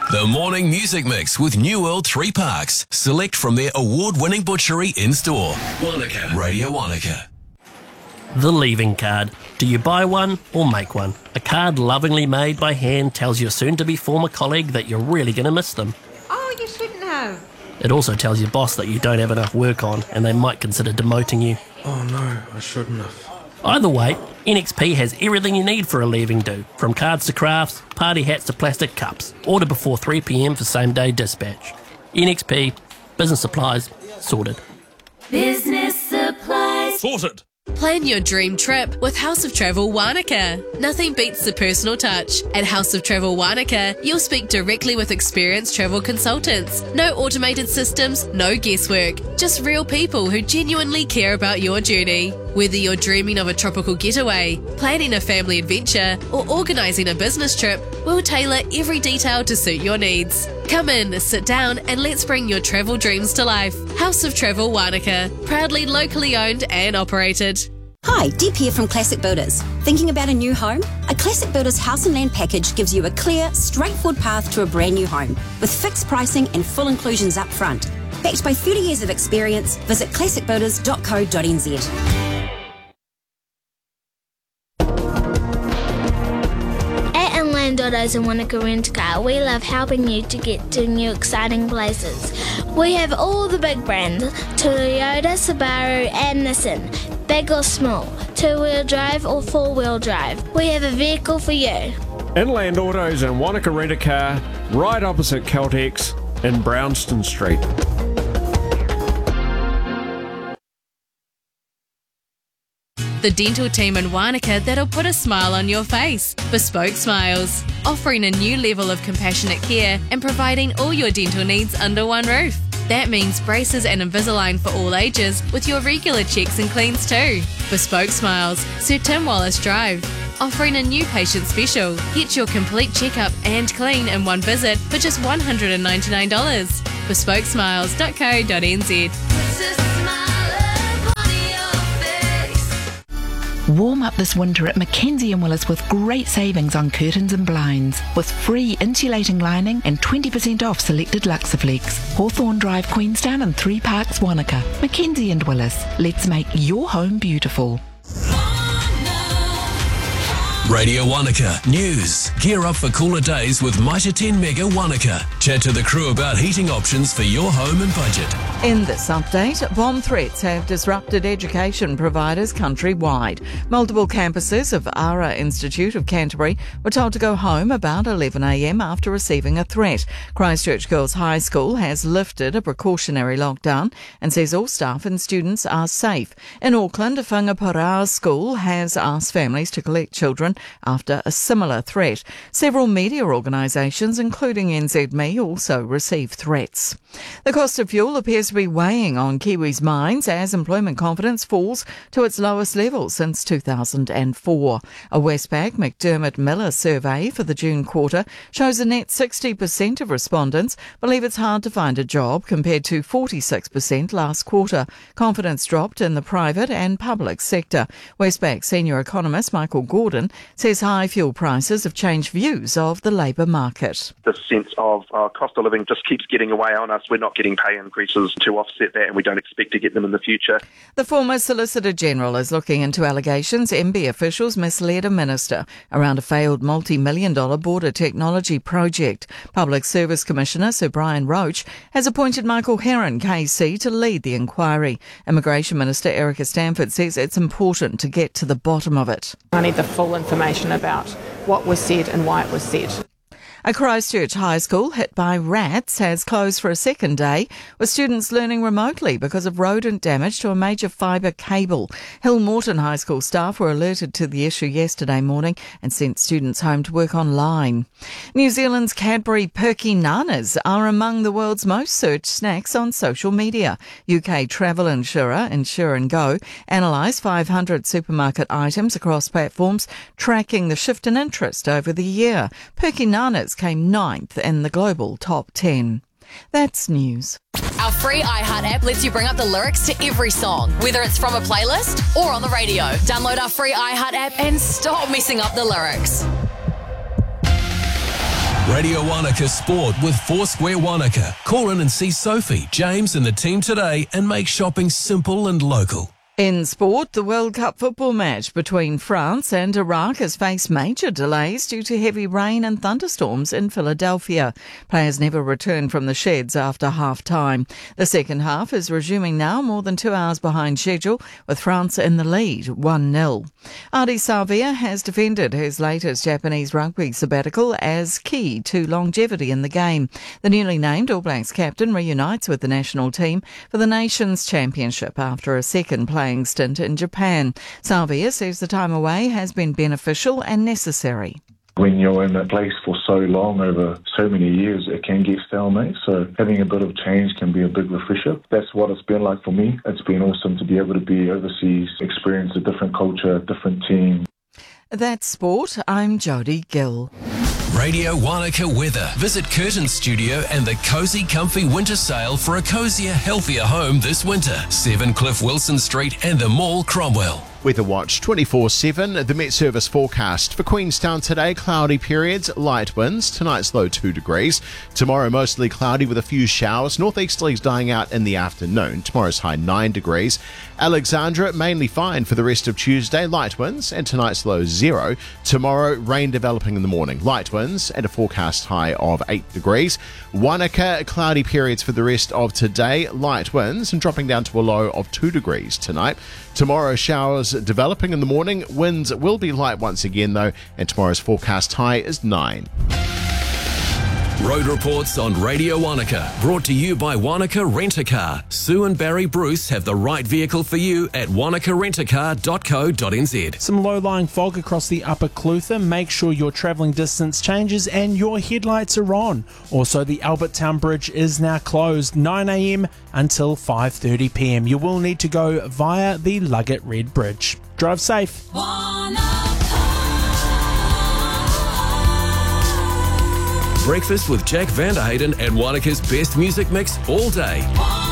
The Morning Music Mix with New World 3 Parks. Select from their award-winning butchery in-store. Wanaka. Radio Wanaka. The leaving card. Do you buy one or make one? A card lovingly made by hand tells your soon-to-be former colleague that you're really going to miss them. Oh, you shouldn't have. It also tells your boss that you don't have enough work on and they might consider demoting you. Oh no, I shouldn't have. Either way, NXP has everything you need for a leaving do, from cards to crafts, party hats to plastic cups. Order before 3 p.m. for same-day dispatch. NXP, business supplies, sorted. Business supplies. Sorted. Plan your dream trip with House of Travel Wanaka. Nothing beats the personal touch. At House of Travel Wanaka, you'll speak directly with experienced travel consultants. No automated systems, no guesswork. Just real people who genuinely care about your journey. Whether you're dreaming of a tropical getaway, planning a family adventure, or organising a business trip, we'll tailor every detail to suit your needs. Come in, sit down, and let's bring your travel dreams to life. House of Travel Wanaka, proudly locally owned and operated. Hi, Deb here from Classic Builders. Thinking about a new home? A Classic Builders house and land package gives you a clear, straightforward path to a brand new home, with fixed pricing and full inclusions up front. Backed by 30 years of experience, visit classicbuilders.co.nz. Inland Autos and Wanaka Rent Car, we love helping you to get to new exciting places. We have all the big brands, Toyota, Subaru and Nissan, big or small, two-wheel drive or four-wheel drive. We have a vehicle for you. Inland Autos and Wanaka Rent a Car, right opposite Caltex in Brownston Street. The dental team in Wanaka that'll put a smile on your face. Bespoke Smiles, offering a new level of compassionate care and providing all your dental needs under one roof. That means braces and Invisalign for all ages with your regular checks and cleans too. Bespoke Smiles, Sir Tim Wallace Drive, offering a new patient special. Get your complete checkup and clean in one visit for just $199. Bespokesmiles.co.nz. Warm up this winter at Mackenzie & Willis with great savings on curtains and blinds, with free insulating lining and 20% off selected Luxaflex. Hawthorne Drive, Queenstown and 3 Parks, Wanaka. Mackenzie & Willis. Let's make your home beautiful. Radio Wanaka News. Gear up for cooler days with Mitre 10 Mega Wanaka. Chat to the crew about heating options for your home and budget. In this update, bomb threats have disrupted education providers countrywide. Multiple campuses of Ara Institute of Canterbury were told to go home about 11 a.m. after receiving a threat. Christchurch Girls High School has lifted a precautionary lockdown and says all staff and students are safe. In Auckland, Whangaparao School has asked families to collect children after a similar threat. Several media organisations, including NZME, also received threats. The cost of fuel appears to be weighing on Kiwis' minds as employment confidence falls to its lowest level since 2004. A Westpac McDermott Miller survey for the June quarter shows a net 60% of respondents believe it's hard to find a job compared to 46% last quarter. Confidence dropped in the private and public sector. Westpac senior economist Michael Gordon says high fuel prices have changed views of the labour market. The sense of cost of living just keeps getting away on us. We're not getting pay increases to offset that, and we don't expect to get them in the future. The former Solicitor General is looking into allegations MB officials misled a minister around a failed multi-million-dollar border technology project. Public Service Commissioner Sir Brian Roach has appointed Michael Heron, KC, to lead the inquiry. Immigration Minister Erica Stanford says it's important to get to the bottom of it. I need the full information about what was said and why it was said. A Christchurch high school hit by rats has closed for a second day, with students learning remotely because of rodent damage to a major fibre cable. Hill Morton High School staff were alerted to the issue yesterday morning and sent students home to work online. New Zealand's Cadbury Perky Nanas are among the world's most searched snacks on social media. UK travel insurer Insure & Go analysed 500 supermarket items across platforms, tracking the shift in interest over the year. Perky Nanas came 9th in the global top 10. That's news. Our free iHeart app lets you bring up the lyrics to every song, whether it's from a playlist or on the radio. Download our free iHeart app and stop messing up the lyrics. Radio Wanaka Sport with Foursquare Wanaka. Call in and see Sophie, James and the team today and make shopping simple and local. In sport, the World Cup football match between France and Iraq has faced major delays due to heavy rain and thunderstorms in Philadelphia. Players never returned from the sheds after half-time. The second half is resuming now, more than 2 hours behind schedule, with France in the lead, 1-0. Ardie Savea has defended his latest Japanese rugby sabbatical as key to longevity in the game. The newly named All Blacks captain reunites with the national team for the Nations Championship after a second playing stint in Japan. Savea says the time away has been beneficial and necessary. When you're in a place for so long, over so many years, it can get stalemate. So having a bit of change can be a big refresher. That's what it's been like for me. It's been awesome to be able to be overseas, experience a different culture, a different team. That's sport. I'm Jodie Gill. Radio Wanaka weather. Visit Curtin Studio and the Cozy Comfy Winter Sale for a cozier, healthier home this winter. 7 Cliff Wilson Street and the Mall, Cromwell. Weather Watch 24/7. The Met Service forecast for Queenstown today: cloudy periods, light winds. Tonight's low 2 degrees. Tomorrow mostly cloudy with a few showers. Northeasterlies dying out in the afternoon. Tomorrow's high 9 degrees. Alexandra mainly fine for the rest of Tuesday. Light winds and tonight's low 0. Tomorrow rain developing in the morning. Light winds and a forecast high of 8 degrees. Wanaka cloudy periods for the rest of today. Light winds and dropping down to a low of 2 degrees tonight. Tomorrow showers developing in the morning. Winds will be light once again though, and tomorrow's forecast high is 9. Road reports on Radio Wanaka, brought to you by Wanaka Rent-A-Car. Sue and Barry Bruce have the right vehicle for you at wanakarentacar.co.nz. Some low-lying fog across the Upper Clutha. Make sure your travelling distance changes and your headlights are on. Also, the Albertown Bridge is now closed 9 a.m. until 5:30 p.m. You will need to go via the Luggett Red Bridge. Drive safe. Breakfast with Jack Vanderhayden and Wanaka's best music mix all day.